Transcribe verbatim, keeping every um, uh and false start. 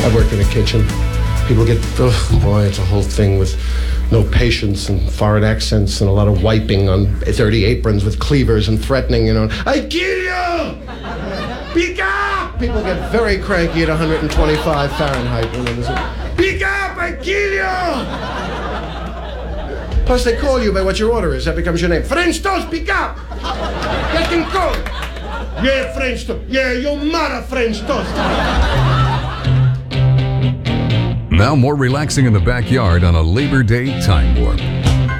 I work in a kitchen. People get, oh boy, it's a whole thing with no patience and foreign accents and a lot of wiping on dirty aprons with cleavers and threatening, you know. I kill you! Pick up! People get very cranky at one hundred twenty-five Fahrenheit. When they say, pick up! I kill you! Plus, they call you by what your order is. That becomes your name. French toast, pick up! Getting cold! Yeah, French toast. Yeah, your mother French toast. Now more relaxing in the backyard on a Labor Day time warp.